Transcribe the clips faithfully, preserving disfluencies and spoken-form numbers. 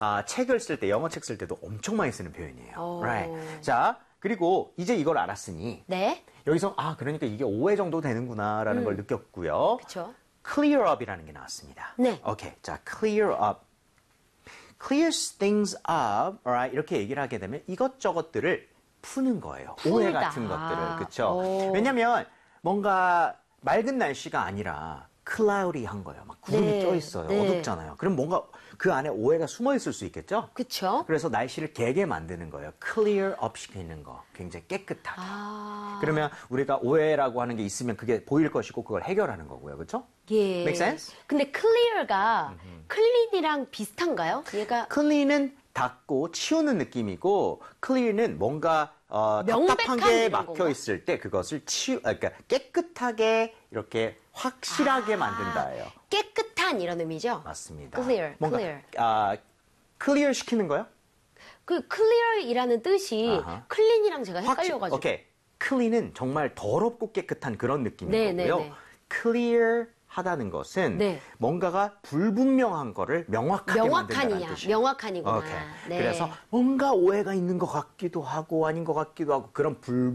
아, 책을 쓸 때, 영어 책 쓸 때도 엄청 많이 쓰는 표현이에요. 오. Right. 자, 그리고 이제 이걸 알았으니 네. 여기서 아, 그러니까 이게 오해 정도 되는구나라는 음. 걸 느꼈고요. 그렇죠. clear up이라는 게 나왔습니다. 네. 오케이. 자, clear up. clears things up. Alright. 이렇게 얘기를 하게 되면 이것저것들을 푸는 거예요. 오해 풀다. 같은 것들을. 그렇죠? 오. 왜냐면 뭔가 맑은 날씨가 아니라 cloudy한 거예요. 막 구름이 네. 껴 있어요. 네. 어둡잖아요. 그럼 뭔가 그 안에 오해가 숨어 있을 수 있겠죠? 그렇죠. 그래서 날씨를 개게 만드는 거예요. clear up 시키는 거. 굉장히 깨끗하게. 아. 그러면 우리가 오해라고 하는 게 있으면 그게 보일 것이고 그걸 해결하는 거고요. 그렇죠? 예. Make sense? 근데 clear가 clean이랑 비슷한가요? 얘가 clean은 닦고 치우는 느낌이고 clear는 뭔가 어, 명백한 답답한 게 이런 막혀 건가? 있을 때 그것을 치우, 아, 그러니까 깨끗하게 이렇게 확실하게 아. 만든다예요. 깨끗한 이런 의미죠? 맞습니다. clear, 뭔가 clear. 아, clear 시키는 거요? 그 clear이라는 뜻이 아하. clean이랑 제가 확실- 헷갈려가지고. 오케이. clean은 정말 더럽고 깨끗한 그런 느낌인 네, 거고요. 네, 네. clear 하다는 것은 네. 뭔가가 불분명한 거를 명확하게 만든다는 명확한이야. 뜻이에요. 명확한이구나. 오케이. 네. 그래서 뭔가 오해가 있는 것 같기도 하고 아닌 것 같기도 하고 그런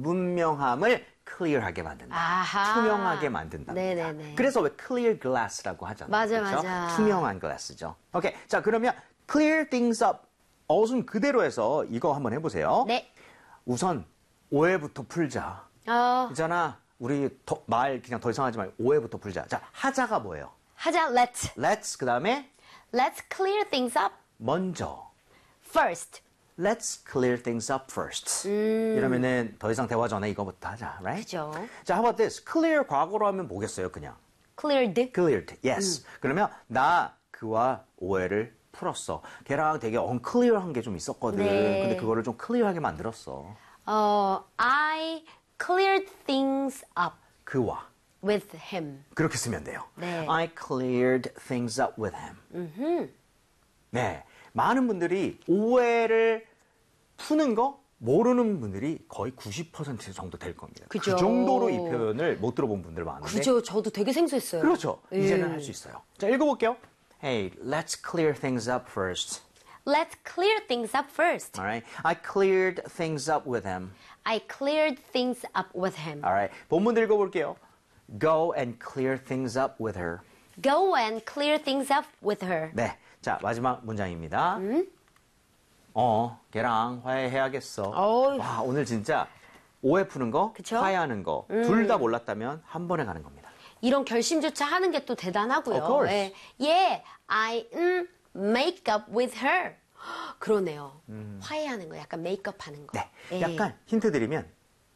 불분명함을 clear하게 만든다. 아하. 투명하게 만든답니다. 네네네. 그래서 왜 clear glass라고 하잖아요. 맞아, 그렇죠? 맞아. 투명한 glass죠. 오케이. 자, 그러면 clear things up. 어순 그대로 해서 이거 한번 해보세요. 네. 우선 오해부터 풀자. 어, 있잖아. 우리 더- 말 그냥 더 이상 하지 말고 오해부터 풀자. 자, 하자가 뭐예요? 하자. Let's. Let's 그 다음에 Let's clear things up 먼저. first. Let's clear things up first. 이러면은 더 이상 대화 전에 이거부터 하자, right? 그죠. 자, how about this? clear 과거로 하면 뭐겠어요, 그냥? Cleared. cleared, yes. 그러면 나 그와 오해를 풀었어. 걔랑 되게 unclear한 게 좀 있었거든. 네. 근데 그거를 좀 clear하게 만들었어. 어, I cleared things up 그와. with him. 그렇게 쓰면 돼요. 네. I cleared things up with him. 네. 많은 분들이 오해를 푸는 거 모르는 분들이 거의 구십 퍼센트 정도 될 겁니다. 그죠. 그 정도로 이 표현을 못 들어본 분들 많은데. 그죠. 저도 되게 생소했어요. 그렇죠. 예. 이제는 할 수 있어요. 자, 읽어볼게요. Hey, let's clear things up first. Let's clear things up first. Alright. I cleared things up with him. I cleared things up with him. Alright. 본문 읽어볼게요. Go and clear things up with her. Go and clear things up with her. 네. 자, 마지막 문장입니다. 어, 걔랑 화해해야겠어. 어이. 와, 오늘 진짜 오해 푸는 거, 그쵸? 화해하는 거, 둘 다 몰랐다면 한 번에 가는 겁니다. 이런 결심조차 하는 게 또 대단하고요. Of course. 예, yeah, I mm, make up with her. 그러네요. 화해하는 거, 약간 메이크업 하는 거. 네. 예. 약간 힌트 드리면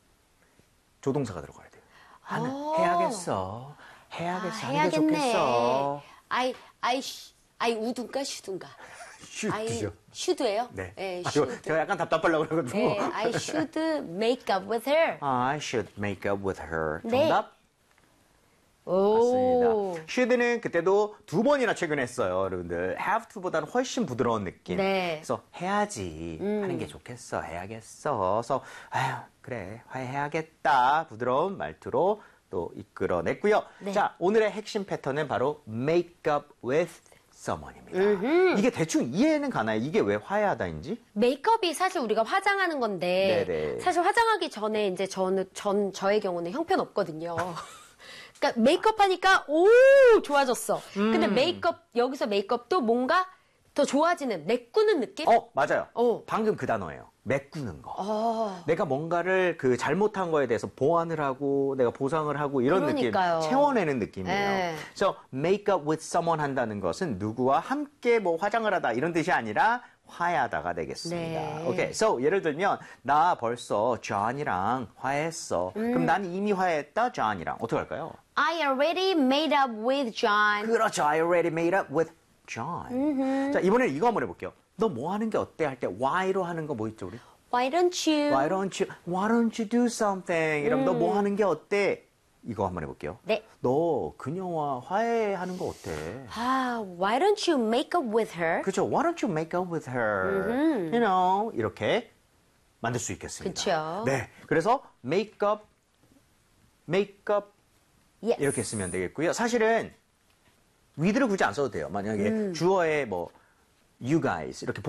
조동사가 들어가야 돼요. 하는 오. 해야겠어. 해야겠어. 아, 하는 게 해야겠네. 좋겠어. I, I, sh- I 우둔가 슈둔가. I 슈드죠. should예요? 네. 예, 아, should. 저, 제가 약간 답답하려고 그러거든요. 예, I should make up with her. I should make up with her. 네. 정답? 오. 맞습니다. should는 그때도 두 번이나 최근에 했어요, 여러분들. have to보다는 훨씬 부드러운 느낌. 네. 그래서 해야지 하는 게 좋겠어, 해야겠어. 그래서 아휴 그래 화해해야겠다 부드러운 말투로 또 이끌어냈고요. 네. 자 오늘의 핵심 패턴은 바로 make up with someone입니다. 이게 대충 이해는 가나요? 이게 왜 화해하다인지? 메이크업이 사실 우리가 화장하는 건데 네네. 사실 화장하기 전에 이제 저는 전 저의 경우는 형편없거든요. 그러니까 메이크업 하니까 오 좋아졌어. 근데 음. 메이크업 여기서 메이크업도 뭔가 더 좋아지는 메꾸는 느낌? 어 맞아요. 어. 방금 그 단어예요. 메꾸는 거. 어. 내가 뭔가를 그 잘못한 거에 대해서 보완을 하고 내가 보상을 하고 이런 그러니까요. 느낌 채워내는 느낌이에요. 네. 그래서 make up with someone 한다는 것은 누구와 함께 뭐 화장을 하다 이런 뜻이 아니라 화해하다가 되겠습니다. 네. 오케이. So 예를 들면 나 벌써 존이랑 화해했어. 음. 그럼 난 이미 화해했다 존이랑 어떻게 할까요? I already made up with John. 그렇죠. I already made up with John. 자 이번에는 이거 한번 해볼게요. 너 뭐 하는 게 어때 할 때 why로 하는 거 뭐 있죠 우리? Why don't you? Why don't you, why don't you do something? 이러면 너 뭐 하는 게 어때? 이거 한번 해볼게요. 네. 너 그녀와 화해하는 거 어때? 아, why don't you make up with her? 그죠? Why don't you make up with her? You know, 이렇게 만들 수 있겠습니다. 그쵸. 네. 그래서 make up, make up Yes. 이렇게 쓰면 되겠고요. 사실은 with를 굳이 안 써도 돼요. 만약에 주어에 뭐 you guys 이렇게